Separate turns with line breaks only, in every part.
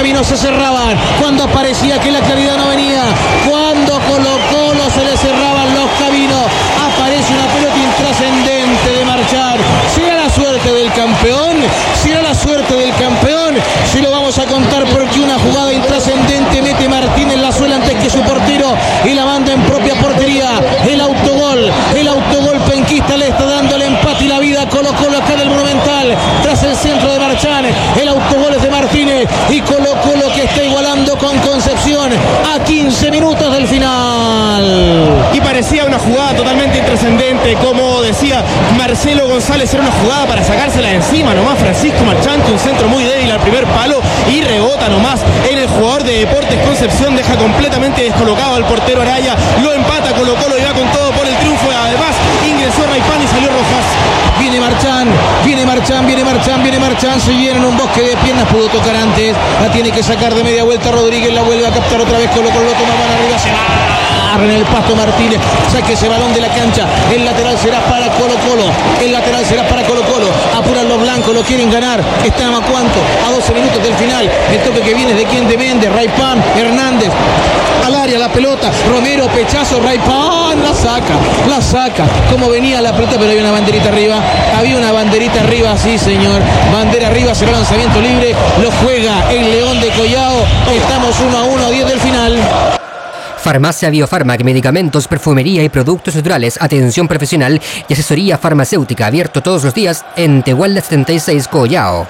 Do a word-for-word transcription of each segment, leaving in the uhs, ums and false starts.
caminos se cerraban, cuando parecía que la claridad no venía, cuando Colo Colo se le cerraban los caminos, aparece una pelota intrascendente de Marchán. ¿Será la suerte del campeón? ¿Será la suerte del campeón? Si lo vamos a contar, porque una jugada intrascendente mete Martín en la suela antes que su portero y la manda en propia portería. El autogol, el autogol penquista le está dando el empate y la vida a Colo Colo acá en el Monumental, tras el centro de Marchán. El autogol es de Martínez y Colo Colo que está igualando con Concepción a quince minutos del final.
Y parecía una jugada totalmente intrascendente, como decía Marcelo González, era una jugada para sacársela de encima nomás. Francisco Marchán, un centro muy débil al primer palo y rebota nomás en el jugador de Deportes Concepción, deja completamente descolocado al portero Araya, lo empata Colo Colo y va con todo por el triunfo. Además ingresó Raipán y salió Rojas.
Viene Marchán, viene Marchán, viene Marchán, viene Marchán, se viene en un bosque de piernas, pudo tocar antes, la tiene que sacar de media vuelta Rodríguez, la vuelve a captar otra vez, Colo Colo lo toma mano arriba, se va en el pasto Martínez, saque ese balón de la cancha, el lateral será para Colo Colo, el lateral será para Colo Colo, apuran los blancos, lo quieren ganar, están a cuánto, a doce minutos del final, el toque que viene de quién, de Méndez, Raipán, Hernández, al área la pelota, Romero, pechazo, Raipán, la saca, la saca, como venía la pelota, pero hay una banderita arriba, había una banderita arriba, sí señor, bandera arriba, será lanzamiento libre, lo juega el León de Collao, estamos uno a uno a diez del final.
Farmacia Biofarmac, medicamentos, perfumería y productos naturales, atención profesional y asesoría farmacéutica, abierto todos los días en Tehuala setenta y seis, Collao.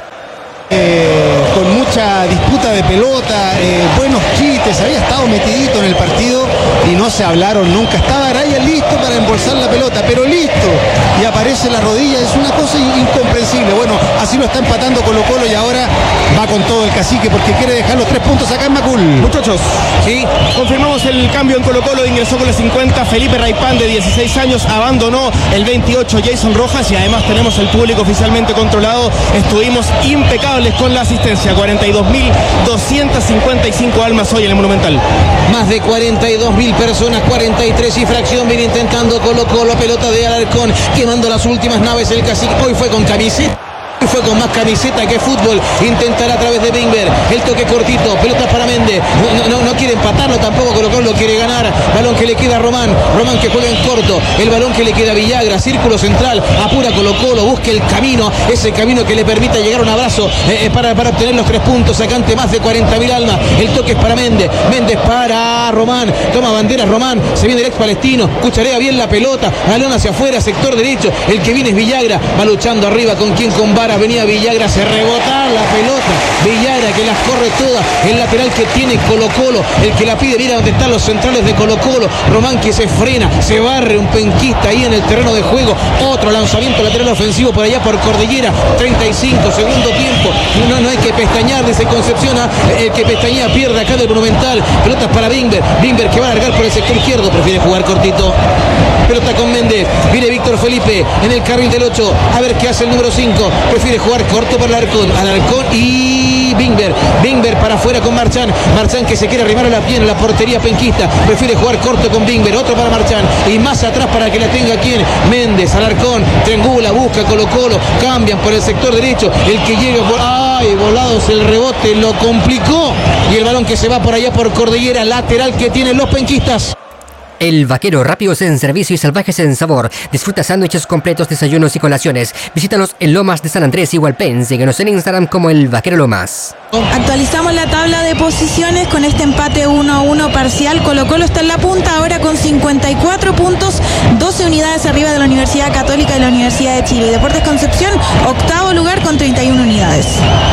Eh, con mucha disputa de pelota, eh, buenos quites, había estado metidito en el partido y no se hablaron nunca. Estaba Araya listo para embolsar la pelota, pero listo, y aparece la rodilla, es una cosa incomprensible. Bueno, así lo está empatando Colo Colo y ahora va con todo el cacique porque quiere dejar los tres puntos acá en Macul.
Muchachos, sí, confirmamos el cambio en Colo Colo, ingresó con la cincuenta Felipe Raipán, de dieciséis años, abandonó el veintiocho Jason Rojas y además tenemos el público oficialmente controlado. Estuvimos impecables con la asistencia, cuarenta y dos mil doscientas cincuenta y cinco almas hoy en el Monumental.
Más de cuarenta y dos mil personas, cuarenta y tres y fracción, viene intentando Colo Colo, pelota de Alarcón, quemando las últimas naves el cacique, hoy fue con camiseta. Fue con más camiseta que fútbol, intentará a través de Bingber, el toque cortito, pelota para Méndez, no, no, no quiere empatarlo tampoco, Colo Colo lo quiere ganar, balón que le queda a Román, Román que juega en corto, el balón que le queda a Villagra, círculo central, apura Colo Colo, busca el camino, ese camino que le permita llegar a un abrazo eh, para, para obtener los tres puntos, sacante más de cuarenta mil almas, el toque es para Méndez, Méndez para Román, toma bandera Román, se viene el ex palestino, cucharea bien la pelota, balón hacia afuera, sector derecho, el que viene es Villagra, va luchando arriba con quien con vara, venía Villagra, se rebota la pelota, Villagra que las corre todas, el lateral que tiene Colo Colo, el que la pide, mira donde están los centrales de Colo Colo, Román que se frena, se barre un penquista ahí en el terreno de juego, otro lanzamiento lateral ofensivo por allá por Cordillera, treinta y cinco, segundo tiempo, no, no hay que pestañear, dice Concepción, el que pestañea pierde acá del Monumental, pelotas para Bingber, Bingber que va a largar por el sector izquierdo, prefiere jugar cortito, pelota con Méndez, viene Víctor Felipe en el carril del ocho, a ver qué hace el número cinco, prefiere jugar corto para Alarcón, Alarcón y Bingber, Bingber para afuera con Marchán, Marchán que se quiere arrimar a la pierna, la portería penquista, prefiere jugar corto con Bingber, otro para Marchán y más atrás para que la tenga quien, Méndez, Alarcón, triangula, busca Colo Colo, cambian por el sector derecho, el que llega por, ay, volados el rebote, lo complicó y el balón que se va por allá por Cordillera, lateral que tienen los penquistas.
El Vaquero, rápidos en servicio y salvajes en sabor. Disfruta sándwiches completos, desayunos y colaciones. Visítanos en Lomas de San Andrés y Hualpén. Síguenos en Instagram como El Vaquero Lomas.
Actualizamos la tabla de posiciones con este empate uno a uno parcial. Colo Colo está en la punta ahora con cincuenta y cuatro puntos, doce unidades arriba de la Universidad Católica y la Universidad de Chile. Deportes Concepción, octavo lugar con treinta y una unidades.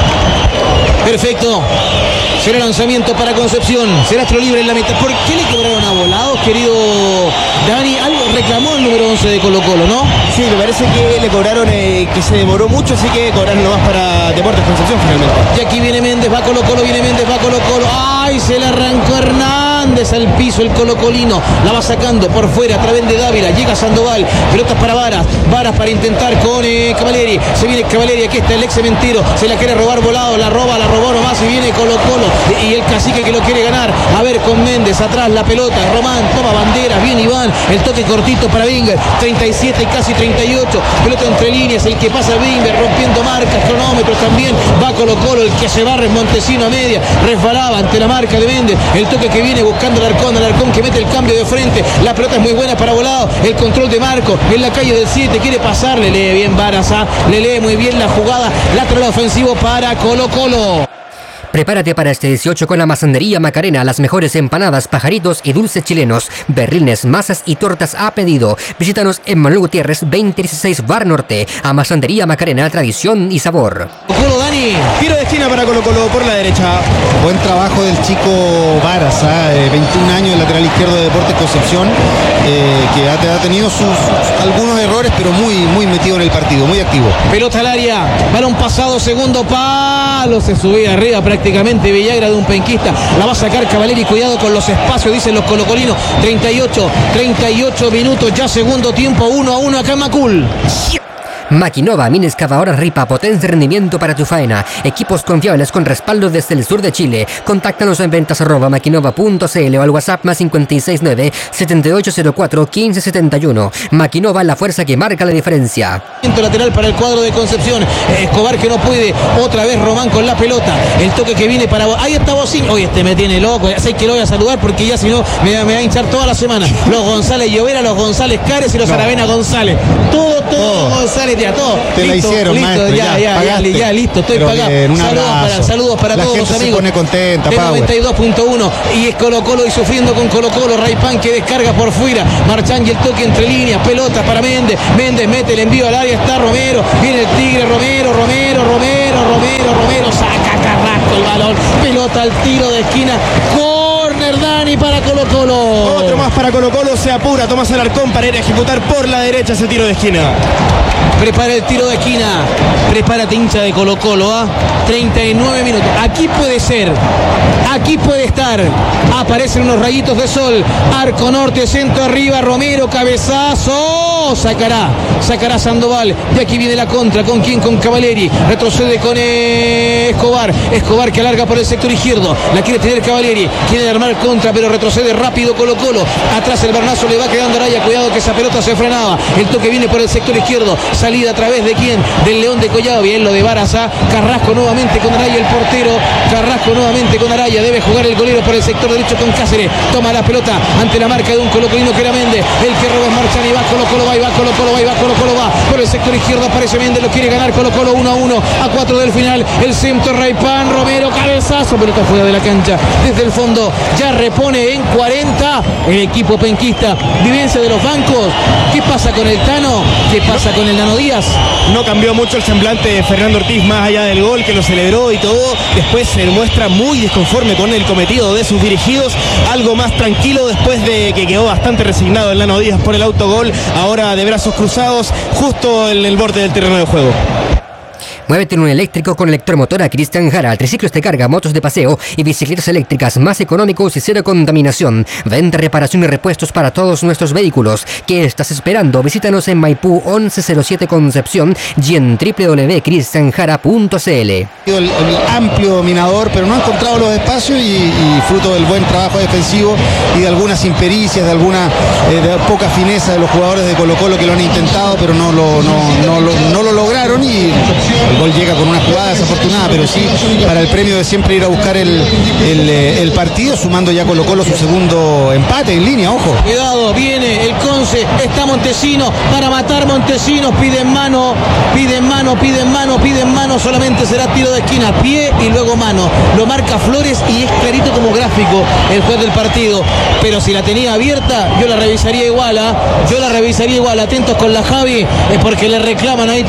Perfecto. Será lanzamiento para Concepción. Será tiro libre en la mitad. ¿Por qué le cobraron a Volados, querido Dani? Algo reclamó el número once de Colo Colo, ¿no?
Sí, me parece que le cobraron, eh, que se demoró mucho, así que cobraron nomás para Deportes Concepción finalmente.
Y aquí viene Méndez, va Colo Colo, viene Méndez, va Colo Colo. ¡Ay! Se le arrancó Hernández. Hernández al piso, el colocolino, la va sacando por fuera a través de Dávila, llega Sandoval, pelotas para Varas, Varas para intentar con eh, Cavalieri, se viene Cavalieri, aquí está el ex cementero, se la quiere robar volado, la roba, la robó nomás y viene Colo Colo y el cacique que lo quiere ganar, a ver con Méndez, atrás la pelota, Román, toma bandera, viene Iván, el toque cortito para Binger, treinta y siete, casi treinta y ocho, pelota entre líneas, el que pasa Binger, rompiendo marcas, cronómetros también, va Colo Colo, el que se barre es Montesino a media, resbalaba ante la marca de Méndez, el toque que viene buscando al Arcón, al Arcón que mete el cambio de frente, la pelota es muy buena para Volado, el control de Marco, en la calle del siete, quiere pasar, le lee bien Varas, ¿ah? Le lee muy bien la jugada, lateral ofensivo para Colo Colo.
Prepárate para este dieciocho con la Masandería Macarena, las mejores empanadas, pajaritos y dulces chilenos, berlines, masas y tortas a pedido. Visítanos en Manuel Gutiérrez veinte dieciséis Bar Norte. A Masandería Macarena, tradición y sabor.
Colo Dani, tiro de esquina para Colo Colo por la derecha.
Buen trabajo del chico Varas, ¿eh? veintiún años, lateral izquierdo de Deportes Concepción, eh, que ha, ha tenido sus, sus algunos errores, pero muy, muy metido en el partido, muy activo.
Pelota al área, balón pasado, segundo palo, se subía arriba prácticamente. Prácticamente Villagra de un penquista, la va a sacar Cavalieri, cuidado con los espacios, dicen los colocolinos. Treinta y ocho, treinta y ocho minutos, ya segundo tiempo, uno a uno acá en Macul.
Maquinova, mina excavadora Ripa, potencia de rendimiento para tu faena. Equipos confiables con respaldo desde el sur de Chile. Contáctanos en ventas arroba maquinova punto cl o al WhatsApp más cinco seis nueve, siete ocho cero cuatro, uno cinco siete uno. Maquinova, la fuerza que marca la diferencia.
Lateral para el cuadro de Concepción. Escobar que no puede. Otra vez Román con la pelota. El toque que viene para... Ahí está Bocín. Oye, este me tiene loco. Ya sé que lo voy a saludar porque ya si no me, me va a hinchar toda la semana. Los González Llovera, los González Cares y los no. Aravena González. Todo, todo oh. González. Ya, todo.
Te listo, la hicieron,
listo,
maestro,
ya, ya, ya, ya, ya, listo, estoy pagado. Saludos para, saludos para
la
todos
gente
los amigos.
Se pone contenta,
de noventa y dos punto uno y es Colo Colo y sufriendo con Colo Colo. Raipán que descarga por fuera. Marchán y el toque entre líneas. Pelota para Méndez. Méndez mete el envío al área. Está Romero. Viene el Tigre. Romero, Romero, Romero, Romero, Romero. Saca Carrasco el balón. Pelota al tiro de esquina. Corner Dani para Colo Colo.
Otro más para Colo Colo. Se apura Tomás Alarcón para ir a ejecutar por la derecha ese tiro de esquina.
Prepara el tiro de esquina. Prepárate, hincha de Colo Colo, ¿ah? treinta y nueve minutos. Aquí puede ser. Aquí puede estar. Aparecen unos rayitos de sol. Arco norte, centro arriba. Romero, cabezazo. Sacará. Sacará Sandoval. Y aquí viene la contra. ¿Con quién? Con Cavalieri. Retrocede con eh, Escobar. Escobar que alarga por el sector izquierdo. La quiere tener Cavalieri. Quiere armar contra, pero retrocede rápido Colo Colo. Atrás el Barnazo le va quedando a Araya. Cuidado que esa pelota se frenaba. El toque viene por el sector izquierdo. Salida a través de quién? Del León de Collado. Bien lo de Barazá. Carrasco nuevamente con Araya, el portero. Carrasco nuevamente con Araya. Debe jugar el golero por el sector derecho con Cáceres. Toma la pelota ante la marca de un colocolino que era Méndez. El que roba es Marchán y va Colo Colo, va y va Colo Colo, va y va Colo Colo, va. Por el sector izquierdo aparece Méndez. Lo quiere ganar Colo Colo uno a uno. A cuatro del final. El centro Raipán. Romero, cabezazo. Pelota fuera de la cancha. Desde el fondo. Ya repone en cuarenta. El equipo penquista. Vivencia de los bancos. ¿Qué pasa con el Tano? ¿Qué pasa con el Nano Díaz?
No cambió mucho el semblante de Fernando Ortiz más allá del gol que lo celebró y todo. Después se muestra muy desconforme con el cometido de sus dirigidos. Algo más tranquilo después de que quedó bastante resignado el Nano Díaz por el autogol. Ahora de brazos cruzados justo en el borde del terreno de juego.
Muévete en un eléctrico con electromotora Cristian Jara. Triciclos de carga, motos de paseo y bicicletas eléctricas más económicos y cero contaminación. Venta, reparación y repuestos para todos nuestros vehículos. ¿Qué estás esperando? Visítanos en Maipú once cero siete Concepción y en doble u doble u doble u punto cristian jara punto c l.
El, el amplio dominador, pero no ha encontrado los espacios y, y fruto del buen trabajo defensivo y de algunas impericias, de alguna eh, de poca fineza de los jugadores de Colo Colo que lo han intentado, pero no lo, no, no, lo, no lo lograron y el gol llega con una jugada desafortunada, pero sí para el premio de siempre ir a buscar el, el, el partido, sumando ya Colo Colo su segundo empate en línea, ojo.
Cuidado, viene el Conce, está Montesino para matar Montesinos, piden mano, piden mano, piden mano, piden mano, solamente será tiro de esquina, pie y luego mano. Lo marca Flores y es clarito como gráfico el juez del partido, pero si la tenía abierta, yo la revisaría igual, ¿eh? yo la revisaría igual, atentos con la Javi, es porque le reclaman ahí todavía en el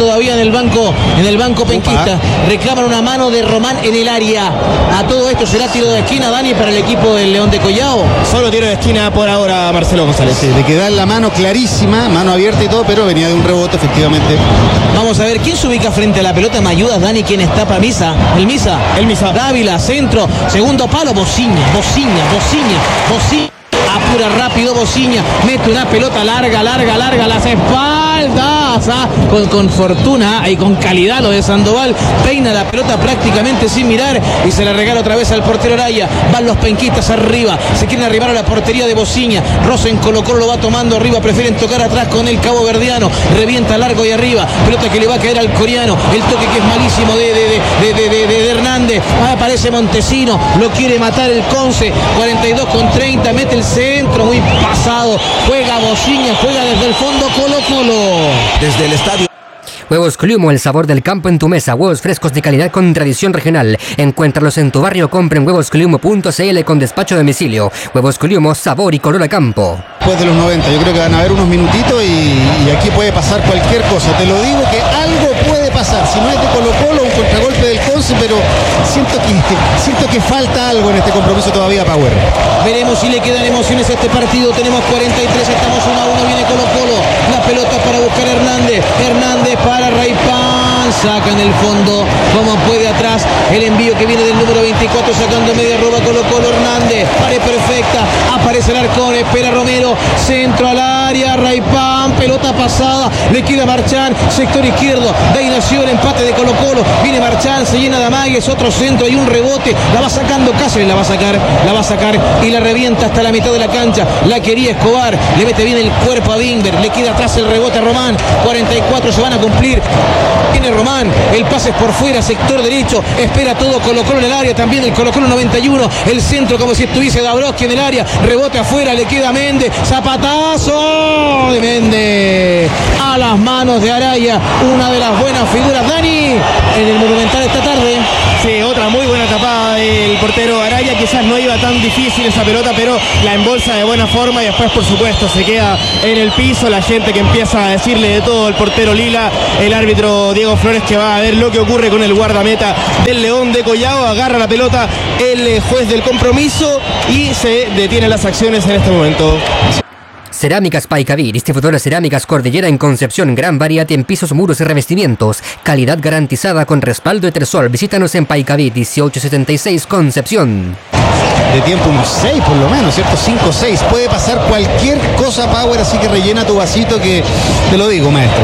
el banco, en el banco penquista. Reclaman una mano de Román en el área. A todo esto será tiro de esquina, Dani, para el equipo del León de Collao.
Solo tiro de esquina por ahora, Marcelo González.
Sí, le queda la mano clarísima, mano abierta y todo, pero venía de un rebote, efectivamente.
Vamos a ver quién se ubica frente a la pelota. ¿Me ayudas, Dani? ¿Quién está para Misa? El Misa.
El Misa.
Dávila, centro, segundo palo, Bociña, Bociña, Bociña, Bociña. Apura rápido Bociña, mete una pelota larga, larga, larga, las espaldas, ¿ah? con, con fortuna y con calidad lo de Sandoval, peina la pelota prácticamente sin mirar y se la regala otra vez al portero Araya. Van los penquistas arriba, se quieren arribar a la portería de Bociña. Rosen Colo-Colo lo va tomando arriba, prefieren tocar atrás con el cabo verdiano, revienta largo y arriba, pelota que le va a caer al coreano, el toque que es malísimo de, de, de, de, de, de, de Hernández. Ah, aparece Montesino, lo quiere matar el Conce, cuarenta y dos con treinta, mete el centro muy pasado, juega Bociña, juega desde el fondo Colo-Colo. Desde el estadio.
Huevos Clumo, el sabor del campo en tu mesa. Huevos frescos de calidad con tradición regional. Encuéntralos en tu barrio. Compra en huevos clumo punto c l con despacho a domicilio. Huevos Clumo, sabor y color a campo.
Después de los noventa, yo creo que van a haber unos minutitos y, y aquí puede pasar cualquier cosa. Te lo digo que algo puede pasar. Si no es de Colo-Colo, un contragolpe del Conce, pero siento que, siento que falta algo en este compromiso todavía, Power.
Veremos si le quedan emociones a este partido. Tenemos cuarenta y tres, estamos uno a uno. Viene Colo-Colo. La pelota para buscar a Hernández. Hernández para Raypan, saca en el fondo como puede atrás el envío que viene del número veinticuatro, sacando media roba Colo-Colo. Hernández, pared perfecta, aparece el Arcón, espera Romero, centro al área, Raypan, pelota pasada, le queda Marchán, sector izquierdo, de ahí nació el empate de Colo-Colo, viene Marchán, se llena de amagues, otro centro y un rebote, la va sacando Cáceres, la va a sacar, la va a sacar y la revienta hasta la mitad de la cancha, la quería Escobar, le mete bien el cuerpo a Bimber, le queda atrás el rebote a Román, cuarenta y cuatro se van a cumplir. Viene Román, el pase es por fuera, sector derecho, espera todo Colo-Colo en el área, también el Colo-Colo noventa y uno, el centro como si estuviese Dabrowski en el área, rebote afuera, le queda Méndez, zapatazo de Méndez a las manos de Araya, una de las buenas figuras, Dani, en el Monumental esta tarde.
Sí, otra muy buena tapada del portero Araya, quizás no iba tan difícil esa pelota, pero la embolsa de buena forma y después por supuesto se queda en el piso, la gente que empieza a decirle de todo al portero Lila, el árbitro Diego Flores que va a ver lo que ocurre con el guardameta del León de Collao, agarra la pelota el juez del compromiso y se detienen las acciones en este momento.
Cerámicas Paicaví, distribuidora Cerámicas Cordillera en Concepción, gran variedad en pisos, muros y revestimientos, calidad garantizada con respaldo de Tresol. Visítanos en Paicaví, dieciocho setenta y seis, Concepción.
De tiempo unos seis por lo menos, ¿cierto? cinco o seis, puede pasar cualquier cosa, Power, así que rellena tu vasito que te lo digo, maestro,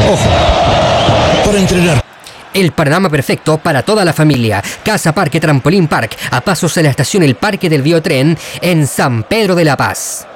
ojo.
Para entrenar.
El panorama perfecto para toda la familia. Casa Parque Trampolín Park, a pasos de la estación El Parque del Biotren en San Pedro de la Paz.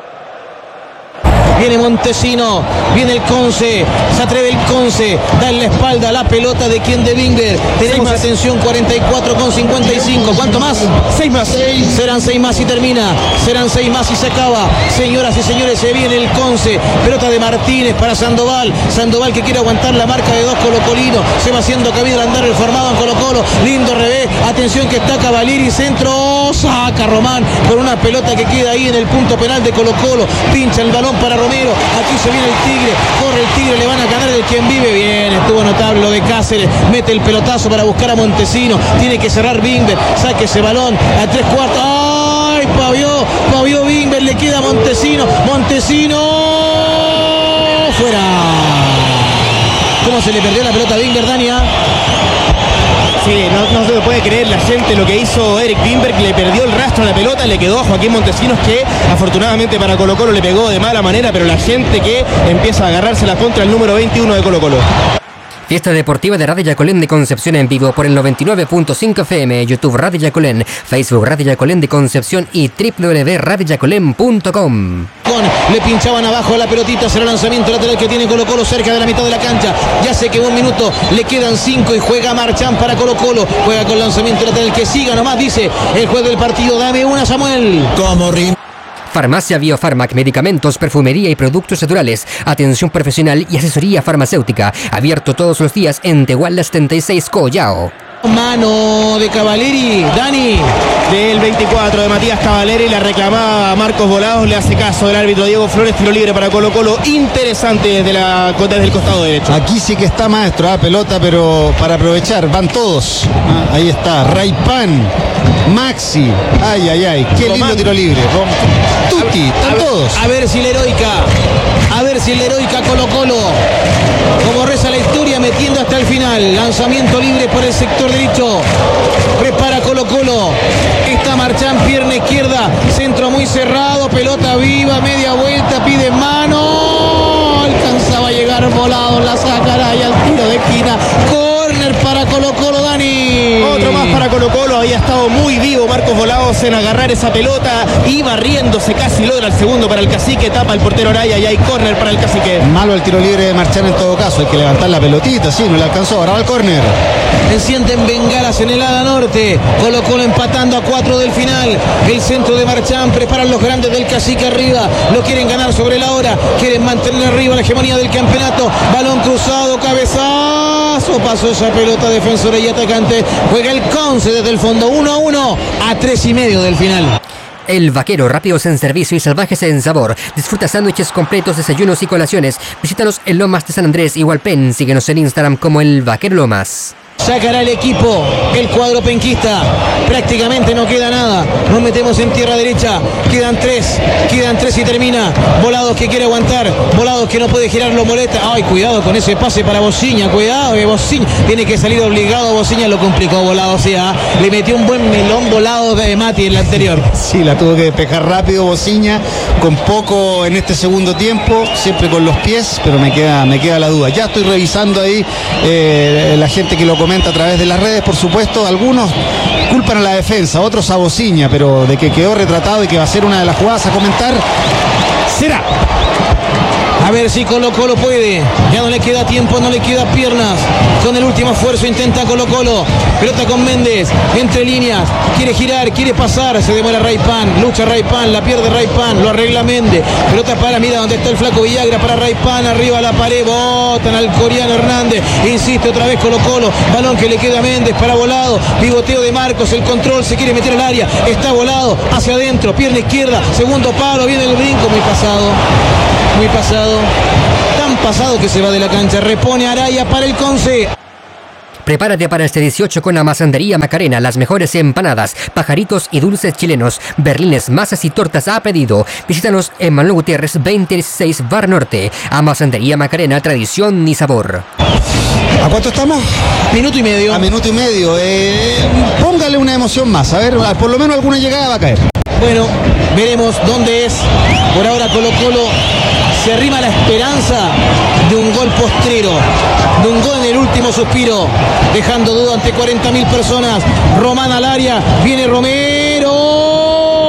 Viene Montesino, viene el Conce, se atreve el Conce, da en la espalda la pelota de quien de Bingler. Tenemos atención, cuarenta y cuatro con cincuenta y cinco. ¿Cuánto más?
Seis más.
Serán seis más y termina. Serán seis más y se acaba. Señoras y señores, se viene el Conce. Pelota de Martínez para Sandoval. Sandoval que quiere aguantar la marca de dos colocolinos. Se va haciendo cabida al andar el formado en Colo-Colo. Lindo revés. Atención que está Cavalieri. Centro. Saca Román por una pelota que queda ahí en el punto penal de Colo-Colo. Pincha el balón para Romero. Aquí se viene el Tigre. Corre el Tigre. Le van a ganar el quien vive. Bien. Estuvo notable lo de Cáceres. Mete el pelotazo para buscar a Montesino. Tiene que cerrar Bimber. Saque ese balón a tres cuartos. ¡Ay! Pavió. Pavió Bimber. Le queda a Montesino. Montesino. Fuera. ¿Cómo se le perdió la pelota a Bimber, Dania?
Sí, no, no se lo puede creer la gente lo que hizo Eric Bimber, le perdió el rastro a la pelota, le quedó a Joaquín Montesinos que afortunadamente para Colo-Colo le pegó de mala manera, pero la gente que empieza a agarrársela contra el número veintiuno de Colo-Colo.
Fiesta deportiva de Radio Yacolén de Concepción en vivo por el noventa y nueve punto cinco F M, YouTube Radio Yacolén, Facebook Radio Yacolén de Concepción y w w w punto radio yacolén punto com.
Le pinchaban abajo la pelotita, será el lanzamiento lateral que tiene Colo-Colo cerca de la mitad de la cancha. Ya sé que un minuto, le quedan cinco y juega Marchán para Colo-Colo. Juega con lanzamiento lateral, que siga nomás, dice el juez del partido. Dame una, Samuel.
Como rin.
Farmacia Biofarmac, medicamentos, perfumería y productos naturales, atención profesional y asesoría farmacéutica, abierto todos los días en Tehuala setenta y seis, Collao.
Mano de Cavaleri, Dani.
Del veinticuatro de Matías Cavaleri, la reclamaba Marcos Volados, le hace caso el árbitro Diego Flores, tiro libre para Colo Colo, interesante desde, la, desde el costado derecho.
Aquí sí que está maestro, ¿eh? Pelota, pero para aprovechar, van todos. Ah, ahí está, Raipan, Maxi, ay, ay, ay, qué lindo tiro libre. Tutti, están
a ver,
todos.
A ver si la heroica, a ver si la heroica Colo Colo, como reza la historia, metiendo hasta el final, lanzamiento libre por el sector derecho, prepara Colo Colo, está Marchán, pierna izquierda, centro muy cerrado, pelota viva, media vuelta, pide mano, alcanzaba a llegar Volado, la sacará y al tiro de esquina, córner para Colo Colo, Dani.
Otro más para Colo Colo, había estado muy vivo Marcos Volados en agarrar esa pelota, iba riéndose, casi logra el segundo para el Cacique, tapa el portero Araya y hay córner para el Cacique.
Malo el tiro libre de Marchán en todo caso, hay que levantar la pelotita, sí, no le alcanzó, ahora va el córner.
Encienden bengalas en el ala norte, Colo Colo empatando a cuatro del final, el centro de Marchán, preparan los grandes del Cacique arriba, lo quieren ganar sobre la hora, quieren mantener arriba la hegemonía del campeonato, balón cruzado, cabezazo, pasó esa pelota, defensora y atacante, juega el Conce desde el fondo, uno a uno a tres y medio del final.
El Vaquero, rápidos en servicio y salvajes en sabor. Disfruta sándwiches completos, desayunos y colaciones. Visítanos en Lomas de San Andrés y Hualpén. Síguenos en Instagram como El Vaquero Lomas.
Sacará el equipo, el cuadro penquista, prácticamente no queda nada, nos metemos en tierra derecha, quedan tres, quedan tres y termina, Volados que quiere aguantar, Volados que no puede girar, lo molesta, ay cuidado con ese pase para Bociña, cuidado que Bociña, tiene que salir obligado, Bociña lo complicó Volados, o sea, le metió un buen melón Volados de Mati en la anterior.
Sí, la tuvo que despejar rápido Bociña, con poco en este segundo tiempo, siempre con los pies, pero me queda, me queda la duda, ya estoy revisando ahí eh, la gente que lo comenta a través de las redes, por supuesto, algunos culpan a la defensa, otros a Bociña, pero de que quedó retratado y que va a ser una de las jugadas a comentar, será.
A ver si Colo Colo puede, ya no le queda tiempo, no le queda piernas, con el último esfuerzo intenta Colo Colo, pelota con Méndez, entre líneas, quiere girar, quiere pasar, se demora Raipan, lucha Raipan, la pierde Raipan, lo arregla Méndez, pelota para, mira donde está el flaco Villagra, para Raipan, arriba la pared, botan al coreano Hernández, insiste otra vez Colo Colo, balón que le queda a Méndez para Volado, pivoteo de Marcos, el control, se quiere meter al área, está Volado, hacia adentro, pierna izquierda, segundo palo, viene el brinco, muy pasado, muy pasado, tan pasado que se va de la cancha, repone Araya para el Conce.
Prepárate para este dieciocho con Amasandería Macarena, las mejores empanadas, pajaritos y dulces chilenos, berlines, masas y tortas a pedido. Visítanos en Manuel Gutiérrez veinte dieciséis Bar Norte. Amasandería Macarena, tradición y sabor.
¿A cuánto estamos?
Minuto y medio.
A minuto y medio. Eh, póngale una emoción más, a ver, por lo menos alguna llegada va a caer.
Bueno, veremos dónde es. Por ahora Colo Colo se arrima la esperanza de un gol postrero, de un gol en el último suspiro, dejando duda ante cuarenta mil personas. Román al área, viene Romero.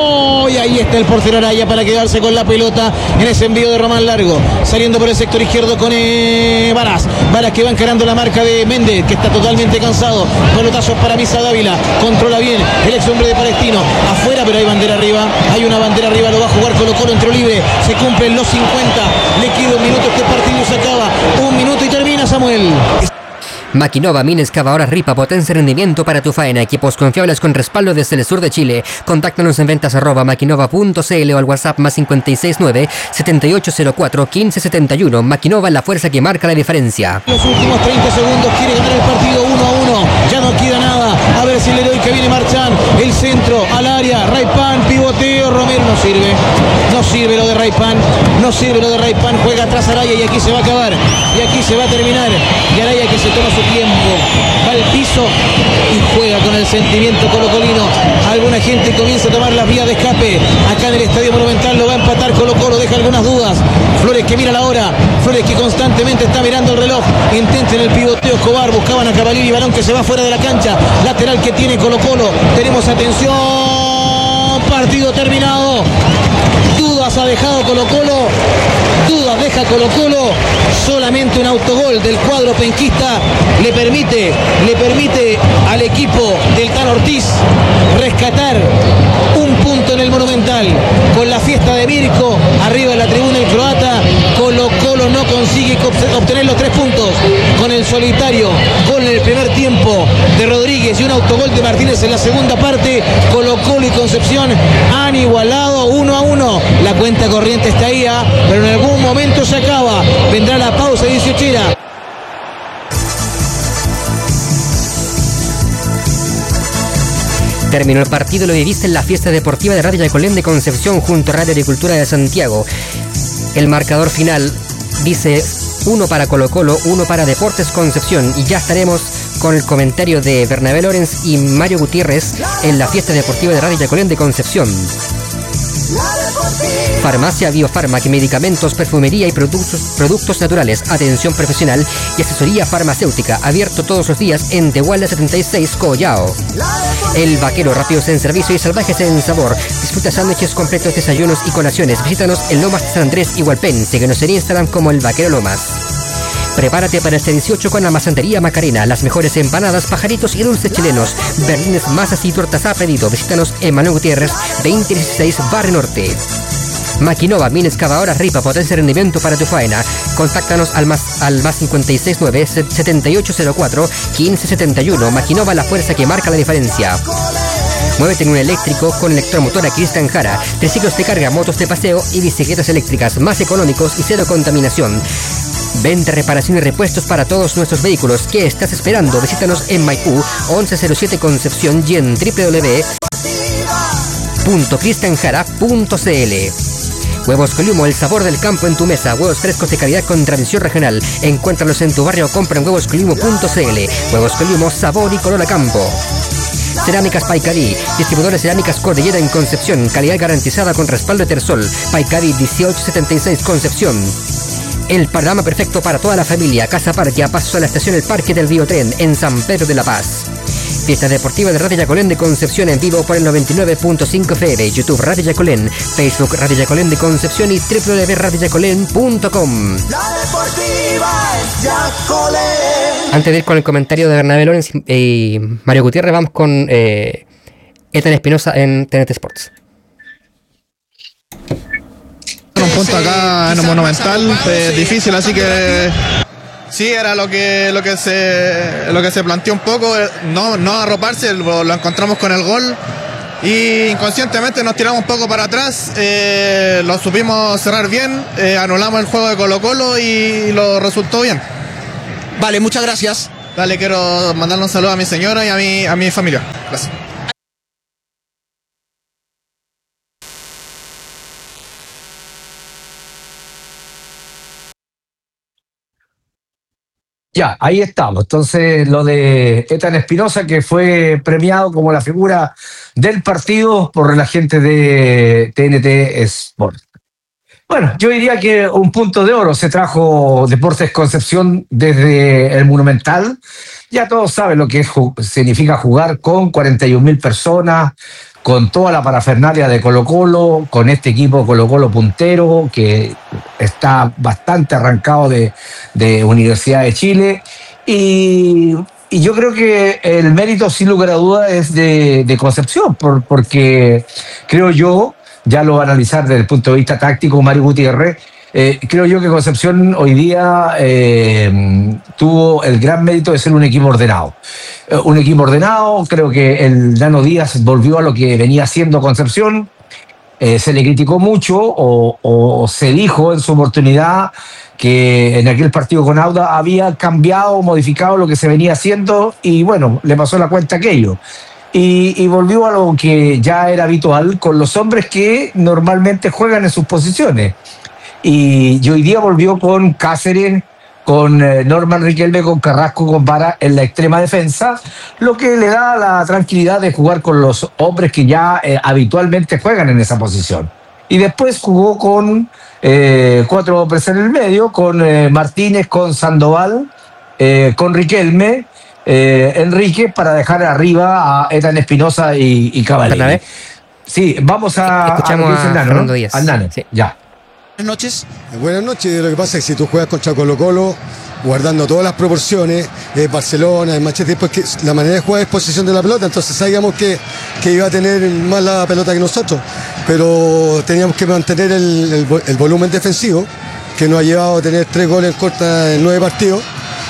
Y ahí está el portero Araya para quedarse con la pelota en ese envío de Román largo, saliendo por el sector izquierdo con eh, Varas, Varas que va encarando la marca de Méndez, que está totalmente cansado, pelotazos para Misa Dávila, controla bien el ex hombre de Palestino, afuera pero hay bandera arriba, hay una bandera arriba, lo va a jugar Colo Colo, entró libre, se cumplen los cincuenta, le queda un minuto, este partido se acaba, un minuto y termina Samuel.
Maquinova, mina excavadora Ripa, potencia y rendimiento para tu faena. Equipos confiables con respaldo desde el sur de Chile. Contáctanos en ventas arroba maquinova punto cl o al WhatsApp más cinco seis nueve, siete ocho cero cuatro, uno cinco siete uno. Maquinova, la fuerza que marca la diferencia.
Los últimos treinta segundos quiere ganar el partido uno a uno. Ya no queda nada. A ver si el héroe que viene Marchán. El centro al área. Raipan, pivoteo. Romero no sirve. No sirve lo de Raipan. No sirve lo de Raipan. Juega atrás Araya y aquí se va a acabar. Y aquí se va a terminar. Y Araya que se toma su tiempo, va al piso y juega con el sentimiento colocolino. Alguna gente comienza a tomar las vías de escape. Acá en el Estadio Monumental lo va a empatar Colo Colo, deja algunas dudas. Flores que mira la hora, Flores que constantemente está mirando el reloj. Intenta en el pivoteo Escobar, buscaban a Cavalieri, balón que se va fuera de la cancha. Lateral que tiene Colo Colo. Tenemos atención, partido terminado. Dudas ha dejado Colo Colo, dudas deja Colo Colo, solamente un autogol del cuadro penquista le permite, le permite al equipo del Tan Ortiz rescatar un punto en el Monumental. Con la fiesta de Mirko, arriba de la tribuna el croata, Colo Colo no consigue obtener los tres puntos. Con el solitario. Gol en el primer tiempo de Rodríguez y un autogol de Martínez en la segunda parte. Colo-Colo y Concepción han igualado uno a uno. La cuenta corriente está ahí, ¿eh? Pero en algún momento se acaba. Vendrá la pausa dieciochera.
Terminó el partido, lo viviste en la fiesta deportiva de Radio Yacolén de Concepción junto a Radio Agricultura de Santiago. El marcador final dice uno para Colo-Colo, uno para Deportes Concepción. Y ya estaremos con el comentario de Bernabé Lorenz y Mario Gutiérrez en la fiesta deportiva de Radio Yacolén de Concepción. Farmacia Biofarma, que medicamentos, perfumería y productos, productos naturales, atención profesional y asesoría farmacéutica, abierto todos los días en Tehuala setenta y seis, Collao. El Vaquero, rápidos en servicio y salvajes en sabor. Disfruta sándwiches completos, desayunos y colaciones. Visítanos en Lomas de San Andrés y Hualpén. Síguenos en Instagram como El Vaquero Lomas. Prepárate para este dieciocho con la Masantería Macarena. Las mejores empanadas, pajaritos y dulces chilenos. Berlines, masas y tortas a pedido. Visítanos en Manuel Gutiérrez, veinte dieciséis, Barrio Norte. Maquinova, mini excavadora Ripa, potencia de rendimiento para tu faena. Contáctanos al más, al más cinco seis nueve, siete ocho cero cuatro, uno cinco siete uno. Maquinova, la fuerza que marca la diferencia. Muévete en un eléctrico con electromotora Cristian Jara. Triciclos de carga, motos de paseo y bicicletas eléctricas más económicos y cero contaminación. Venta, reparación y repuestos para todos nuestros vehículos. ¿Qué estás esperando? Visítanos en Maipú, once cero siete Concepción y en doble u doble u doble u punto cristian jara punto c l. Huevos Coliumo, el sabor del campo en tu mesa. Huevos frescos de calidad con tradición regional. Encuéntralos en tu barrio o compra en huevos coliumo punto c l. Huevos Coliumo, sabor y color a campo. Cerámicas Paicarí, distribuidores cerámicas Cordillera en Concepción. Calidad garantizada con respaldo de Tersol. Paicarí dieciocho setenta y seis, Concepción. El panorama perfecto para toda la familia. Casa Parque, a paso a la estación El Parque del Biotren en San Pedro de la Paz. Fiesta deportiva de Radio Yacolén de Concepción en vivo por el noventa y nueve punto cinco F M, YouTube Radio Yacolén, Facebook Radio Yacolén de Concepción y doble u doble u doble u punto radio yacolén punto com. La deportiva es Yacolén. Antes de ir con el comentario de Bernabé Lorenz y Mario Gutiérrez, vamos con eh, Ethan Espinosa en T N T Sports.
Un punto acá en un Monumental eh, difícil, así que sí, era lo que lo que se lo que se planteó un poco, no, no arroparse, lo, lo encontramos con el gol y inconscientemente nos tiramos un poco para atrás, eh, lo supimos cerrar bien, eh, anulamos el juego de Colo-Colo y lo resultó bien.
Vale, muchas gracias.
Dale, quiero mandarle un saludo a mi señora y a mi, a mi familia. Gracias.
Ya, ahí estamos. Entonces, lo de Ethan Espinosa, que fue premiado como la figura del partido por la gente de T N T Sport. Bueno, yo diría que un punto de oro se trajo Deportes Concepción desde el Monumental. Ya todos saben lo que es, significa jugar con cuarenta y un mil personas, con toda la parafernalia de Colo-Colo, con este equipo Colo-Colo puntero, que está bastante arrancado de, de Universidad de Chile. Y, y yo creo que el mérito, sin lugar a dudas, es de, de Concepción, por, porque creo yo, ya lo va a analizar desde el punto de vista táctico Mario Gutiérrez, eh, creo yo que Concepción hoy día eh, tuvo el gran mérito de ser un equipo ordenado. Eh, un equipo ordenado, creo que el Nano Díaz volvió a lo que venía haciendo Concepción. Eh, se le criticó mucho o, o se dijo en su oportunidad que en aquel partido con Auda había cambiado o modificado lo que se venía haciendo y bueno, le pasó la cuenta aquello. Y, y volvió a lo que ya era habitual con los hombres que normalmente juegan en sus posiciones. Y, y hoy día volvió con Cáceres, con eh, Norman Riquelme, con Carrasco, con Vara en la extrema defensa, lo que le da la tranquilidad de jugar con los hombres que ya eh, habitualmente juegan en esa posición. Y después jugó con eh, cuatro hombres en el medio, con eh, Martínez, con Sandoval, eh, con Riquelme, eh, Enrique, para dejar arriba a Ethan Espinosa y, y Cavallini. Sí, vamos a...
Escuchamos a, a, a Nano, Fernando Díaz.
Al Nano, sí. Ya.
Buenas noches.
Buenas noches. Lo que pasa es que si tú juegas contra Colo-Colo, guardando todas las proporciones, eh, Barcelona, el Manchester, pues que la manera de jugar es posesión de la pelota, entonces sabíamos que, que iba a tener más la pelota que nosotros, pero teníamos que mantener el, el, el volumen defensivo, que nos ha llevado a tener tres goles en corta en nueve partidos,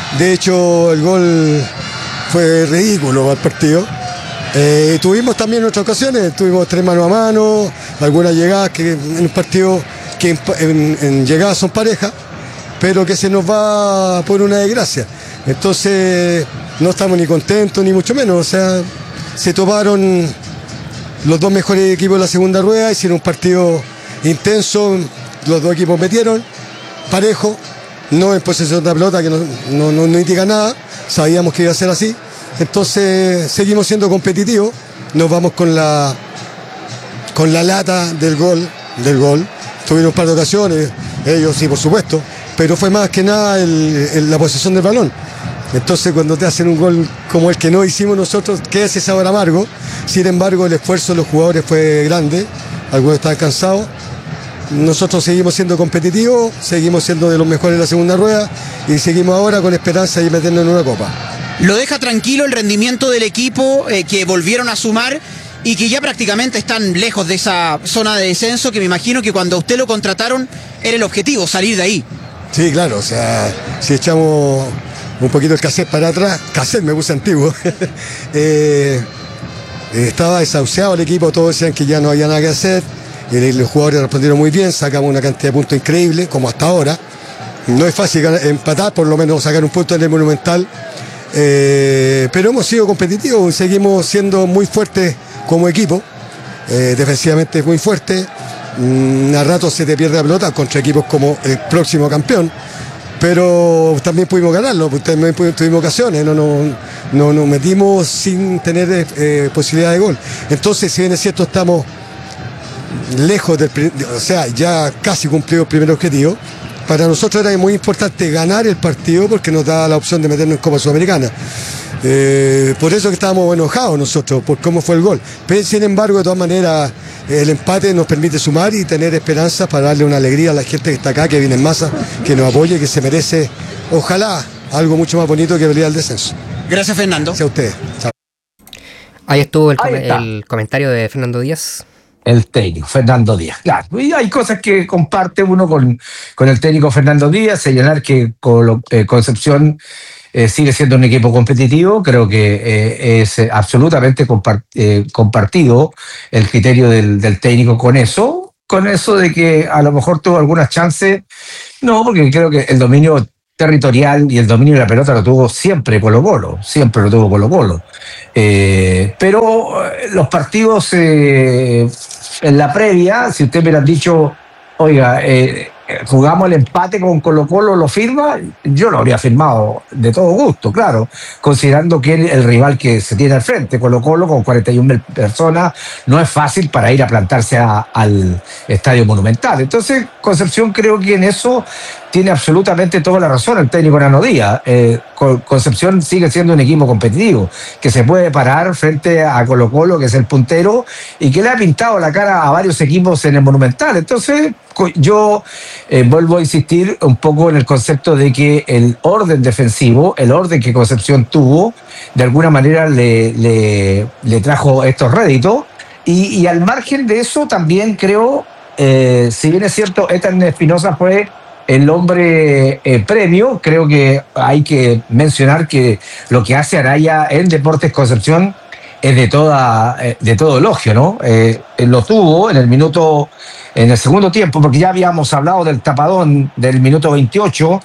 De hecho, el gol fue ridículo al partido. Eh, tuvimos también nuestras ocasiones, tuvimos tres mano a mano, algunas llegadas que en un partido que en, en, en llegadas son parejas, pero que se nos va por una desgracia. Entonces no estamos ni contentos ni mucho menos. O sea, se toparon los dos mejores equipos de la segunda rueda, hicieron un partido intenso, los dos equipos metieron, parejo, no en posesión de la pelota, que no, no, no, no indica nada, sabíamos que iba a ser así. Entonces seguimos siendo competitivos, nos vamos con la con la lata del gol, del gol. Tuvieron un par de ocasiones, ellos sí, por supuesto, pero fue más que nada el, el, la posesión del balón. Entonces cuando te hacen un gol como el que no hicimos nosotros, queda ese sabor amargo. Sin embargo, el esfuerzo de los jugadores fue grande, algunos estaban cansados. Nosotros seguimos siendo competitivos, seguimos siendo de los mejores de la segunda rueda y seguimos ahora con esperanza de meternos en una copa.
¿Lo deja tranquilo el rendimiento del equipo eh, que volvieron a sumar y que ya prácticamente están lejos de esa zona de descenso, que me imagino que cuando a usted lo contrataron era el objetivo, salir de ahí?
Sí, claro, o sea, si echamos un poquito el cassette para atrás, cassette me puse antiguo, eh, estaba desahuciado el equipo, todos decían que ya no había nada que hacer, y los jugadores respondieron muy bien, sacamos una cantidad de puntos increíble, como hasta ahora. No es fácil empatar, por lo menos sacar un punto en el Monumental, eh, pero hemos sido competitivos, seguimos siendo muy fuertes como equipo, eh, defensivamente muy fuerte. Mm, a rato se te pierde la pelota contra equipos como el próximo campeón, pero también pudimos ganarlo, también tuvimos ocasiones, no nos no, no metimos sin tener eh, posibilidad de gol. Entonces, si bien es cierto, estamos lejos del, o sea, ya casi cumplido el primer objetivo. Para nosotros era muy importante ganar el partido porque nos daba la opción de meternos en Copa Sudamericana. Eh, por eso que estábamos enojados nosotros, por cómo fue el gol. Pero sin embargo, de todas maneras, el empate nos permite sumar y tener esperanzas para darle una alegría a la gente que está acá, que viene en masa, que nos apoye, que se merece, ojalá, algo mucho más bonito que pelear el descenso.
Gracias, Fernando.
Gracias a ustedes. Chao.
Ahí estuvo el, com-
Ahí está.
el comentario de Fernando Díaz.
El técnico, Fernando Díaz. Claro, y hay cosas que comparte uno con, con el técnico Fernando Díaz, señalar que Colo- eh, Concepción eh, sigue siendo un equipo competitivo, creo que eh, es eh, absolutamente compart- eh, compartido el criterio del, del técnico con eso, con eso de que a lo mejor tuvo algunas chances, no, porque creo que el dominio territorial y el dominio de la pelota lo tuvo siempre Colo-Colo, siempre lo tuvo Colo-Colo. Eh, pero eh, los partidos eh, en la previa, si usted me hubieran dicho, oiga, eh, jugamos el empate con Colo-Colo, ¿lo firma? Yo lo habría firmado de todo gusto, claro, considerando que el, el rival que se tiene al frente, Colo-Colo, con cuarenta y una mil personas, no es fácil para ir a plantarse a, al Estadio Monumental. Entonces, Concepción creo que en eso tiene absolutamente toda la razón el técnico Nano Díaz. Eh, Concepción sigue siendo un equipo competitivo, que se puede parar frente a Colo-Colo, que es el puntero, y que le ha pintado la cara a varios equipos en el Monumental. Entonces, yo eh, vuelvo a insistir un poco en el concepto de que el orden defensivo, el orden que Concepción tuvo, de alguna manera le, le, le trajo estos réditos, y, y al margen de eso también creo, eh, si bien es cierto, Ethan Espinosa fue el hombre eh, premio, creo que hay que mencionar que lo que hace Araya en Deportes Concepción es de toda eh, de todo elogio, ¿no? Eh, lo tuvo en el minuto, en el segundo tiempo, porque ya habíamos hablado del tapadón del minuto veintiocho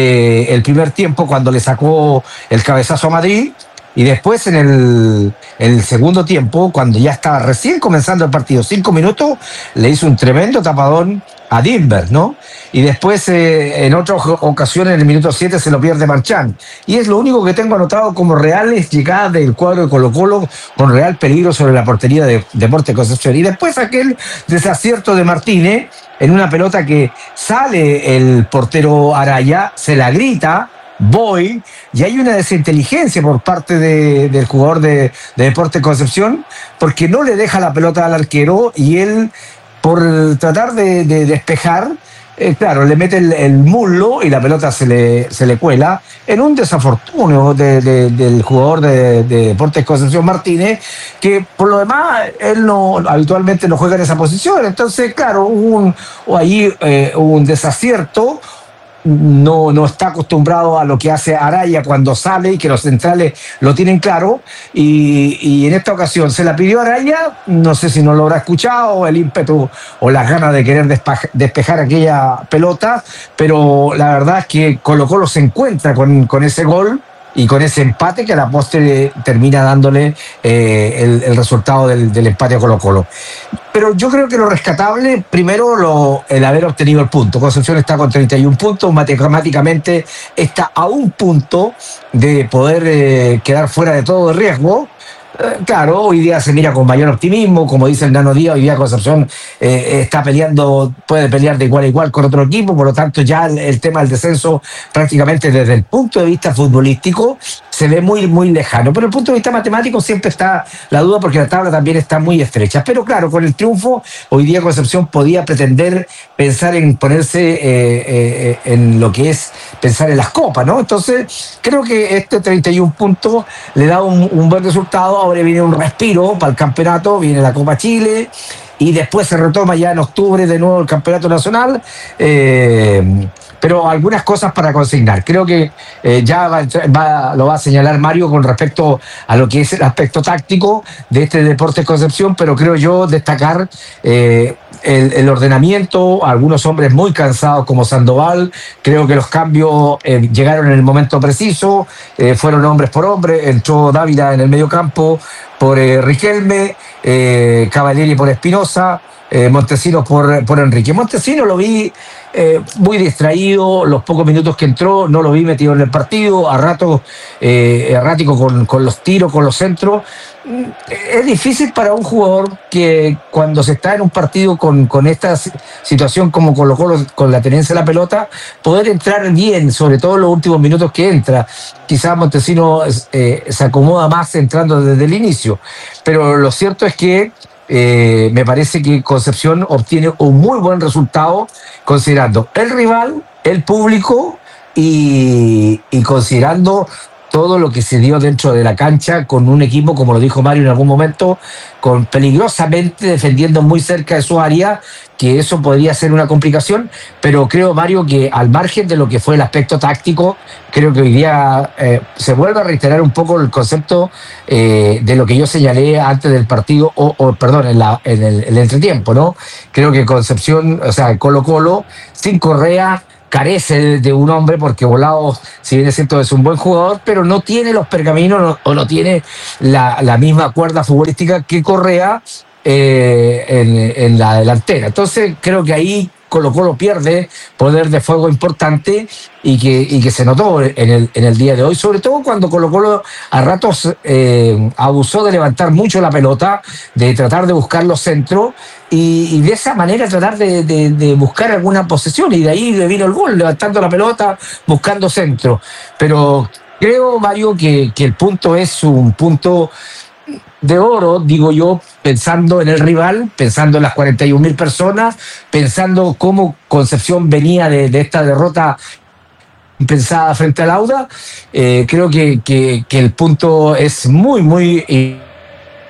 del primer tiempo, cuando le sacó el cabezazo a Madrid. Y después en el, en el segundo tiempo, cuando ya estaba recién comenzando el partido, cinco minutos, le hizo un tremendo tapadón a Dilber, ¿no? Y después eh, en otra ocasión, en el minuto siete, se lo pierde Marchán. Y es lo único que tengo anotado como reales llegadas del cuadro de Colo-Colo con real peligro sobre la portería de Deportes Concepción. Y después aquel desacierto de Martínez en una pelota que sale el portero Araya, se la grita, voy, y hay una desinteligencia por parte de, del jugador de, de Deportes Concepción, porque no le deja la pelota al arquero, y él, por tratar de, de despejar, eh, claro, le mete el, el muslo y la pelota se le, se le cuela, en un desafortunio de, de, del jugador de, de Deportes Concepción, Martínez, que por lo demás él no habitualmente no juega en esa posición. Entonces, claro, hubo un, o ahí, eh, hubo un desacierto. no, no está acostumbrado a lo que hace Araya cuando sale y que los centrales lo tienen claro, y, y en esta ocasión se la pidió Araya, no sé si no lo habrá escuchado, el ímpetu o las ganas de querer despejar, despejar aquella pelota, pero la verdad es que Colo Colo se encuentra con, con ese gol y con ese empate que a la postre termina dándole eh, el, el resultado del, del empate a Colo Colo. Pero yo creo que lo rescatable, primero lo, el haber obtenido el punto. Concepción está con treinta y un puntos, matemáticamente está a un punto de poder eh, quedar fuera de todo riesgo. Eh, claro, hoy día se mira con mayor optimismo, como dice el Nano Díaz, hoy día Concepción eh, está peleando, puede pelear de igual a igual con otro equipo, por lo tanto ya el, el tema del descenso prácticamente desde el punto de vista futbolístico se ve muy, muy lejano, pero el punto de vista matemático siempre está la duda porque la tabla también está muy estrecha, pero claro, con el triunfo hoy día Concepción podía pretender pensar en ponerse eh, eh, en lo que es pensar en las copas, ¿no? Entonces creo que este treinta y un puntos le da un, un buen resultado. Ahora viene un respiro para el campeonato, viene la Copa Chile y después se retoma ya en octubre de nuevo el campeonato nacional, eh, pero algunas cosas para consignar. Creo que eh, ya va, va, lo va a señalar Mario con respecto a lo que es el aspecto táctico de este Deportes Concepción, pero creo yo destacar eh, el, el ordenamiento, algunos hombres muy cansados como Sandoval, creo que los cambios eh, llegaron en el momento preciso, eh, fueron hombres por hombre, entró Dávila en el medio campo por eh, Riquelme, eh, Cavalieri por Espinosa, eh, Montesinos por, por Enrique. Montesinos lo vi eh, muy distraído, los pocos minutos que entró no lo vi metido en el partido, a ratos eh, errático con, con los tiros, con los centros. Es difícil para un jugador que cuando se está en un partido con, con esta situación como Colo Colo, con la tenencia de la pelota, poder entrar bien, sobre todo en los últimos minutos que entra. Quizás Montesinos eh, se acomoda más entrando desde el inicio, pero lo cierto es que eh, me parece que Concepción obtiene un muy buen resultado considerando el rival, el público y, y considerando todo lo que se dio dentro de la cancha con un equipo, como lo dijo Mario en algún momento, con peligrosamente defendiendo muy cerca de su área, que eso podría ser una complicación, pero creo, Mario, que al margen de lo que fue el aspecto táctico, creo que hoy día eh, se vuelve a reiterar un poco el concepto eh, de lo que yo señalé antes del partido, o, o perdón, en, la, en el, el entretiempo, ¿no? Creo que Concepción, o sea, Colo Colo, sin Correa, carece de un hombre porque Volados, si bien es cierto, es un buen jugador, pero no tiene los pergaminos no, o no tiene la, la misma cuerda futbolística que Correa eh, en, en la delantera. Entonces creo que ahí Colo Colo pierde poder de fuego importante y que, y que se notó en el, en el día de hoy, sobre todo cuando Colo Colo a ratos eh, abusó de levantar mucho la pelota, de tratar de buscar los centros y, y de esa manera tratar de, de, de buscar alguna posesión, y de ahí le vino el gol, levantando la pelota, buscando centro. Pero creo, Mario, que, que el punto es un punto de oro, digo yo, pensando en el rival, pensando en las cuarenta y un mil personas, pensando cómo Concepción venía de, de esta derrota pensada frente al Auda. Eh, creo que, que, que el punto es muy, muy